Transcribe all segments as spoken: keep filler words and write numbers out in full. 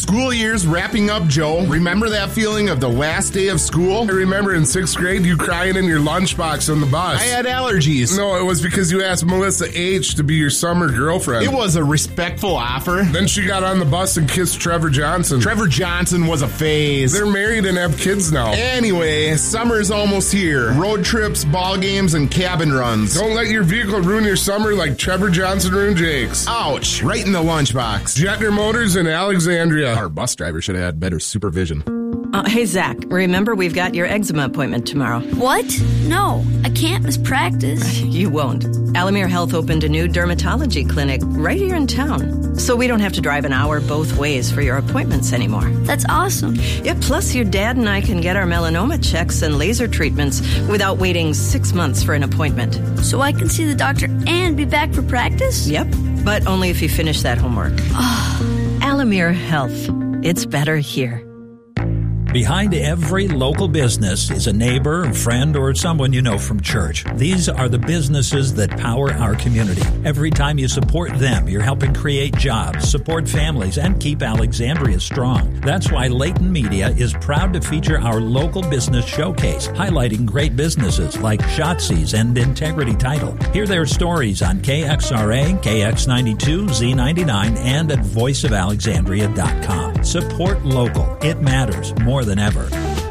school year's wrapping up, Joe. Remember that feeling of the last day of school? I remember in sixth grade you crying in your lunchbox on the bus. I had allergies. No, it was because you asked Melissa H. to be your summer girlfriend. It was a respectful offer. Then she got on the bus and kissed Trevor Johnson. Trevor Johnson was a phase. They're married and have kids now. Anyway, summer's almost here. Road trips, ball games, and cabin runs. Don't let your vehicle ruin your summer like Trevor Johnson ruined Jake's. Ouch, right in the lunchbox. Jetner Motors in Alexandria. Our bus driver should have had better supervision. Uh, hey, Zach, remember we've got your eczema appointment tomorrow. What? No, I can't miss practice. You won't. Alamere Health opened a new dermatology clinic right here in town, so we don't have to drive an hour both ways for your appointments anymore. That's awesome. Yeah, plus your dad and I can get our melanoma checks and laser treatments without waiting six months for an appointment. So I can see the doctor and be back for practice? Yep, but only if you finish that homework. Alamere Health. It's better here. Behind every local business is a neighbor, a friend, or someone you know from church. These are the businesses that power our community. Every time you support them, you're helping create jobs, support families, and keep Alexandria strong. That's why Layton Media is proud to feature our local business showcase, highlighting great businesses like Shotzi's and Integrity Title. Hear their stories on K X R A, K X ninety-two, Z ninety-nine, and at voice of alexandria dot com. Support local. It matters more than ever.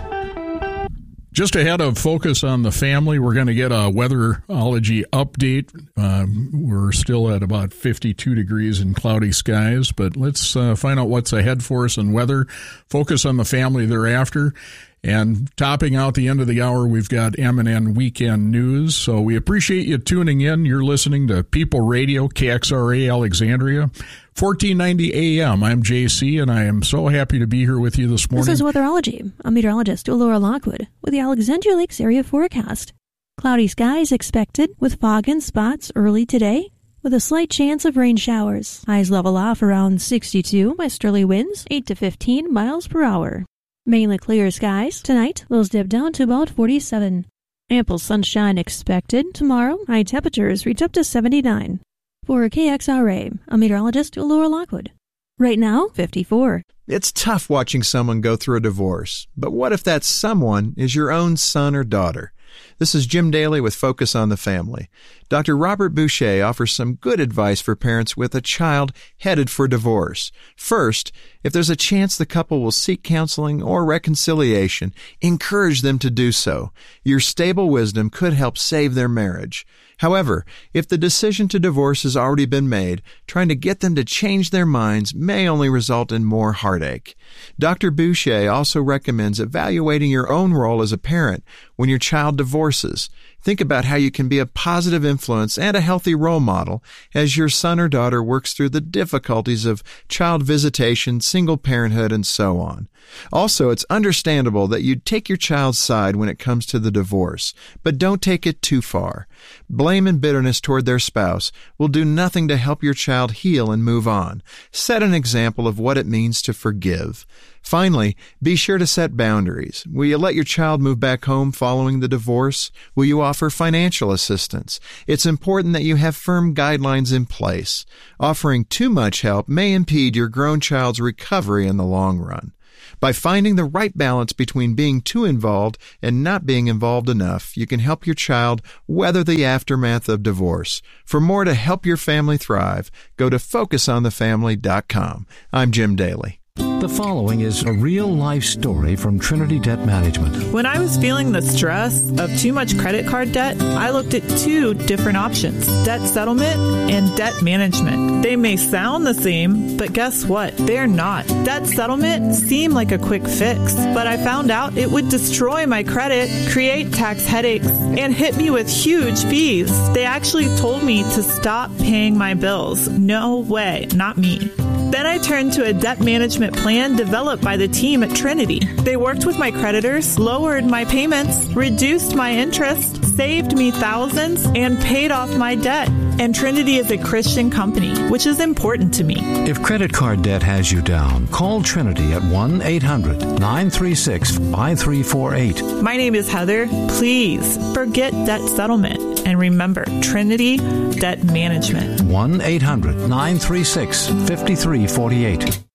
Just ahead of Focus on the Family, we're going to get a weatherology update. Um, we're still at about fifty-two degrees and cloudy skies, but let's uh, find out what's ahead for us in weather. Focus on the Family thereafter. And topping out the end of the hour, we've got M and N Weekend News. So we appreciate you tuning in. You're listening to People Radio, K X R A Alexandria, fourteen ninety A M. I'm J C, and I am so happy to be here with you this morning. This is Weatherology. I'm meteorologist Laura Lockwood with the Alexandria Lakes area forecast. Cloudy skies expected with fog in spots early today, with a slight chance of rain showers. Highs level off around sixty-two, westerly winds eight to fifteen miles per hour. Mainly clear skies. Tonight, lows dip down to about forty-seven. Ample sunshine expected. Tomorrow, high temperatures reach up to seventy-nine. For K X R A, I'm meteorologist Laura Lockwood. Right now, fifty-four. It's tough watching someone go through a divorce, but what if that someone is your own son or daughter? This is Jim Daly with Focus on the Family. Doctor Robert Boucher offers some good advice for parents with a child headed for divorce. First, if there's a chance the couple will seek counseling or reconciliation, encourage them to do so. Your stable wisdom could help save their marriage. However, if the decision to divorce has already been made, trying to get them to change their minds may only result in more heartache. Doctor Boucher also recommends evaluating your own role as a parent when your child divorces. Think about how you can be a positive influence and a healthy role model as your son or daughter works through the difficulties of child visitation, single parenthood, and so on. Also, it's understandable that you'd take your child's side when it comes to the divorce, but don't take it too far. Blame and bitterness toward their spouse will do nothing to help your child heal and move on. Set an example of what it means to forgive. Finally, be sure to set boundaries. Will you let your child move back home following the divorce? Will you offer financial assistance? It's important that you have firm guidelines in place. Offering too much help may impede your grown child's recovery in the long run. By finding the right balance between being too involved and not being involved enough, you can help your child weather the aftermath of divorce. For more to help your family thrive, go to focus on the family dot com. I'm Jim Daly. The following is a real-life story from Trinity Debt Management. When I was feeling the stress of too much credit card debt, I looked at two different options, debt settlement and debt management. They may sound the same, but guess what? They're not. Debt settlement seemed like a quick fix, but I found out it would destroy my credit, create tax headaches, and hit me with huge fees. They actually told me to stop paying my bills. No way, not me. Then I turned to a debt management plan developed by the team at Trinity. They worked with my creditors, lowered my payments, reduced my interest, saved me thousands, and paid off my debt. And Trinity is a Christian company, which is important to me. If credit card debt has you down, call Trinity at one eight hundred nine three six five three four eight. My name is Heather. Please forget debt settlement. And remember, Trinity Debt Management. one eight hundred nine three six five three four eight.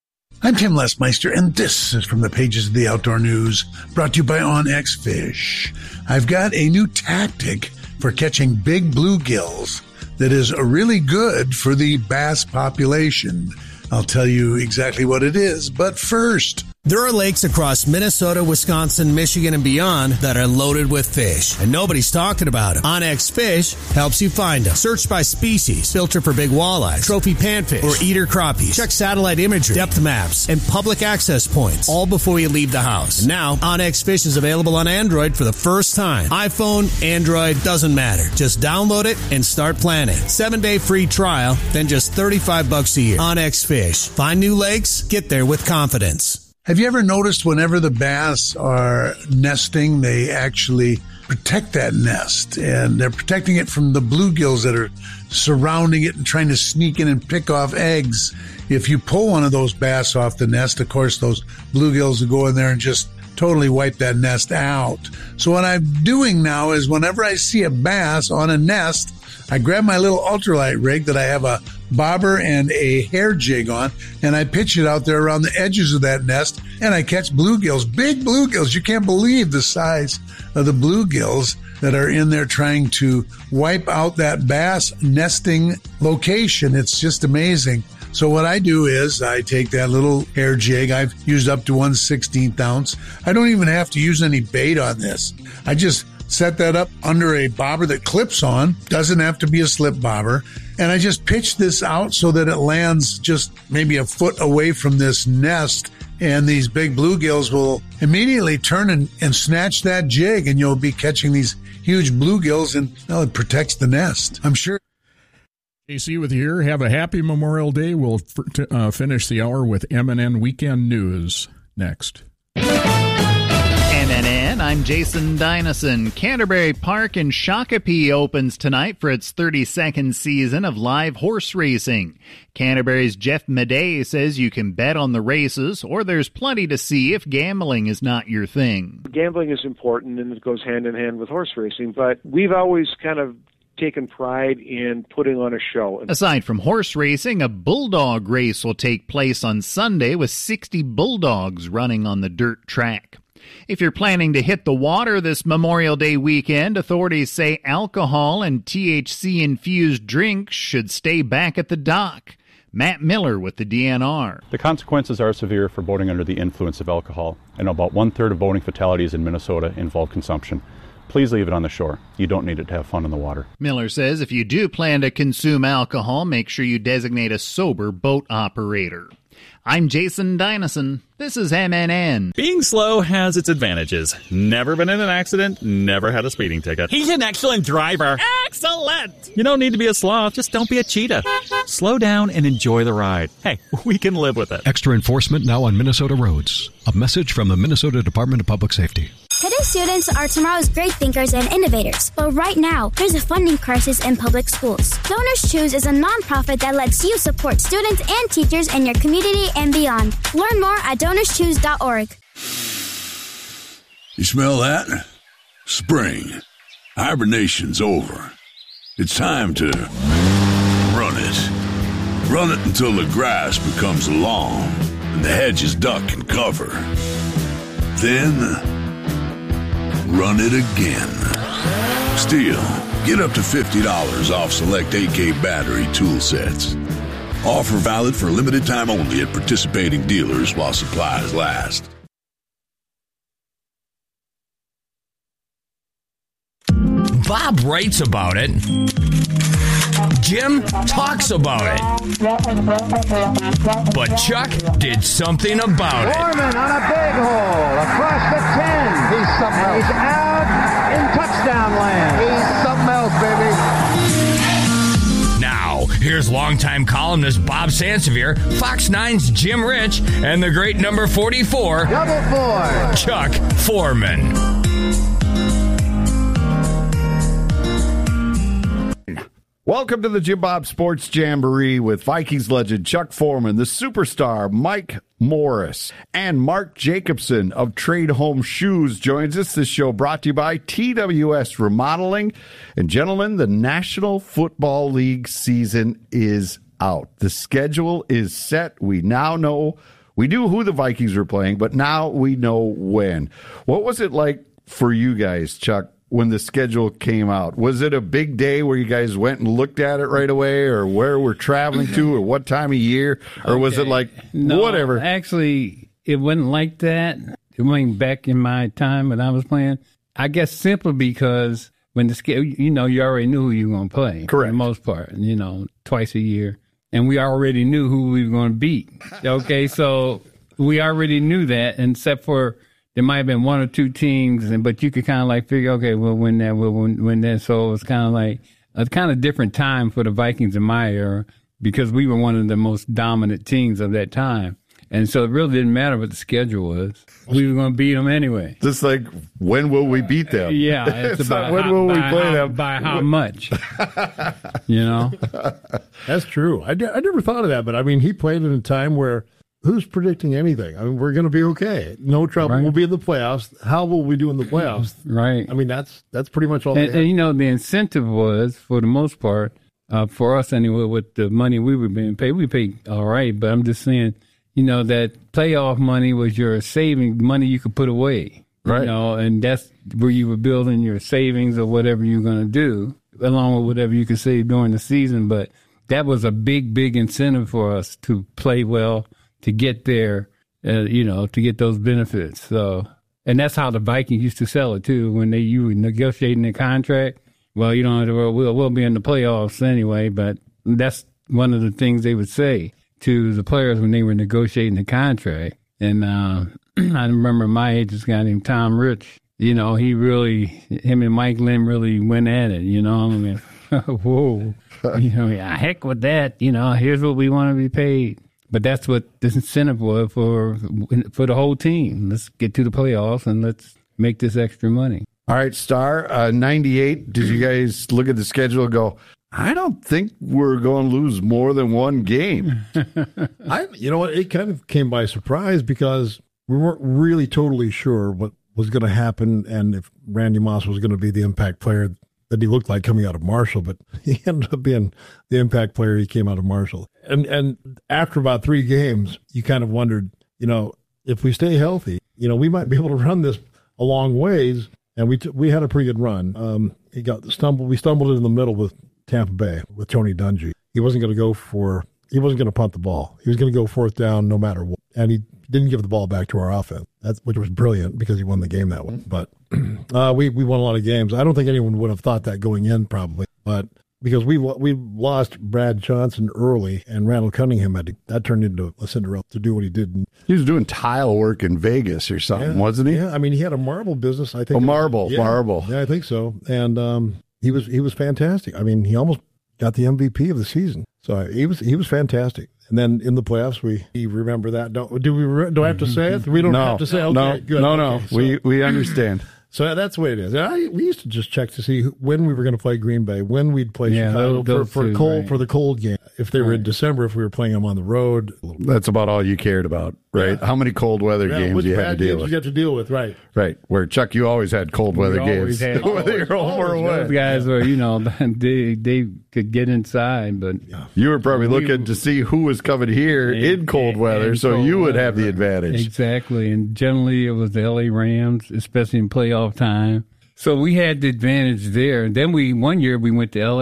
I'm Tim Lesmeister, and this is from the pages of the Outdoor News, brought to you by OnX Fish. I've got a new tactic for catching big bluegills that is really good for the bass population. I'll tell you exactly what it is, but first... There are lakes across Minnesota, Wisconsin, Michigan, and beyond that are loaded with fish, and nobody's talking about them. OnX Fish helps you find them. Search by species, filter for big walleyes, trophy panfish, or eater crappies. Check satellite imagery, depth maps, and public access points, all before you leave the house. And now, OnX Fish is available on Android for the first time. iPhone, Android, doesn't matter. Just download it and start planning. Seven-day free trial, then just thirty-five bucks a year. OnX Fish. Find new lakes, get there with confidence. Have you ever noticed whenever the bass are nesting, they actually protect that nest, and they're protecting it from the bluegills that are surrounding it and trying to sneak in and pick off eggs? If you pull one of those bass off the nest, of course, those bluegills will go in there and just totally wipe that nest out. So what I'm doing now is whenever I see a bass on a nest, I grab my little ultralight rig that I have a bobber and a hair jig on, and I pitch it out there around the edges of that nest, and I catch bluegills, big bluegills. You can't believe the size of the bluegills that are in there trying to wipe out that bass nesting location. It's just amazing. So what I do is I take that little hair jig. I've used up to one sixteenth ounce. I don't even have to use any bait on this. I just set that up under a bobber that clips on. Doesn't have to be a slip bobber. And I just pitch this out so that it lands just maybe a foot away from this nest. And these big bluegills will immediately turn and, and snatch that jig, and you'll be catching these huge bluegills, and well, it protects the nest, I'm sure. J C with you here. Have a happy Memorial Day. We'll f- uh, finish the hour with M and N Weekend News next. M and N, I'm Jason Dynasson. Canterbury Park in Shakopee opens tonight for its thirty-second season of live horse racing. Canterbury's Jeff Madej says you can bet on the races, or there's plenty to see if gambling is not your thing. Gambling is important, and it goes hand in hand with horse racing, but we've always kind of taken pride in putting on a show. Aside from horse racing, a bulldog race will take place on Sunday with sixty bulldogs running on the dirt track. If you're planning to hit the water this Memorial Day weekend, authorities say alcohol and T H C-infused drinks should stay back at the dock. Matt Miller with the D N R. The consequences are severe for boating under the influence of alcohol, and about one-third of boating fatalities in Minnesota involve consumption. Please leave it on the shore. You don't need it to have fun in the water. Miller says if you do plan to consume alcohol, make sure you designate a sober boat operator. I'm Jason Dynasson. This is M N N. Being slow has its advantages. Never been in an accident, never had a speeding ticket. He's an excellent driver. Excellent! You don't need to be a sloth, just don't be a cheetah. Slow down and enjoy the ride. Hey, we can live with it. Extra enforcement now on Minnesota roads. A message from the Minnesota Department of Public Safety. Today students are tomorrow's great thinkers and innovators. But right now, there's a funding crisis in public schools. Donors Choose is a nonprofit that lets you support students and teachers in your community and beyond. Learn more at donors choose dot org. You smell that? Spring. Hibernation's over. It's time to run it. Run it until the grass becomes long and the hedges duck and cover. Then run it again. Stihl, get up to fifty dollars off select A K battery tool sets. Offer valid for limited time only at participating dealers while supplies last. Bob writes about it. Jim talks about it. But Chuck did something about it. Foreman on a big hole across the ten. He's something else. He's out in touchdown land. He's something else, baby. Now, here's longtime columnist Bob Sansevier, Fox nine's Jim Rich, and the great number forty-four, Double four, Chuck Foreman. Welcome to the Jim Bob Sports Jamboree with Vikings legend Chuck Foreman, the superstar Mike Morris, and Mark Jacobson of Trade Home Shoes joins us. This show brought to you by T W S Remodeling. And gentlemen, the National Football League season is out. The schedule is set. We now know We knew who the Vikings were playing, but now we know when. What was it like for you guys, Chuck, when the schedule came out? Was it a big day where you guys went and looked at it right away, or where we're traveling to, or what time of year? Or was it like, no, whatever? Actually, it wasn't like that. It went back in my time when I was playing. I guess simply because when the schedule, you know, you already knew who you were going to play. Correct. For the most part, you know, twice a year. And we already knew who we were going to beat. Okay, so we already knew that, except for there might have been one or two teams, and but you could kind of like figure, okay, we'll win that, we'll win, win that. So it was kind of like a kind of different time for the Vikings in my era because we were one of the most dominant teams of that time. And so it really didn't matter what the schedule was. We were going to beat them anyway. Just like, when will we beat them? Yeah, it's, it's about not, when how, will we by play how, them? By how much? You know? That's true. I, d- I never thought of that, but I mean, he played in a time where who's predicting anything? I mean, we're going to be okay. No trouble. Right. We'll be in the playoffs. How will we do in the playoffs? Right. I mean, that's that's pretty much all. And, and you know, the incentive was, for the most part, uh, for us anyway, with the money we were being paid, we paid all right. But I'm just saying, you know, that playoff money was your saving money you could put away. Right. You know, and that's where you were building your savings or whatever you're going to do, along with whatever you could save during the season. But that was a big, big incentive for us to play well, to get there, uh, you know, to get those benefits. So, and that's how the Vikings used to sell it too. When they you were negotiating the contract, well, you don't have to, we'll we'll be in the playoffs anyway. But that's one of the things they would say to the players when they were negotiating the contract. And uh, I remember my age, this guy named Tom Rich. You know, he really, him and Mike Lynn really went at it. You know, I mean, whoa, you know, yeah, heck with that. You know, here's what we want to be paid. But that's what this incentive was for for the whole team. Let's get to the playoffs and let's make this extra money. All right, Star, uh, ninety-eight, did you guys look at the schedule and go, I don't think we're going to lose more than one game? I, you know what, it kind of came by surprise because we weren't really totally sure what was going to happen and if Randy Moss was going to be the impact player that he looked like coming out of Marshall, but he ended up being the impact player he came out of Marshall. And and after about three games, you kind of wondered, you know, if we stay healthy, you know, we might be able to run this a long ways. And we t- we had a pretty good run. Um, he got stumbled. We stumbled in the middle with Tampa Bay with Tony Dungy. He wasn't going to go for. He wasn't going to punt the ball. He was going to go fourth down no matter what. And he didn't give the ball back to our offense. That's which was brilliant because he won the game that way. But uh, we we won a lot of games. I don't think anyone would have thought that going in probably, but because we we lost Brad Johnson early and Randall Cunningham had to, that turned into a Cinderella to do what he did. He was doing tile work in Vegas or something, yeah, wasn't he? Yeah, I mean he had a marble business. I think. A marble, yeah, marble. Yeah, I think so. And um, he was he was fantastic. I mean he almost got the M V P of the season. So he was he was fantastic. And then in the playoffs, we, we remember that. Don't do we? Do I have to say it? We don't no, have to say. Okay, no, good. no, okay, no. So, we we understand. So that's the way it is. I, we used to just check to see who, when we were going to play Green Bay, when we'd play yeah, Chicago those, those for, for two, cold right. for the cold game. If they were right. in December, if we were playing them on the road, that's about all you cared about, right? Yeah. How many cold weather yeah, games you had to deal with? You got to deal with, right? Right. Where Chuck, you always had cold weather we games, had, whether you're home or away. Those guys were, you know, they they could get inside, but you were probably we, looking to see who was coming here in, in cold weather, in so cold you would weather. have the advantage. Exactly, and generally it was the L A Rams, especially in playoff time. So we had the advantage there. And then we one year we went to L A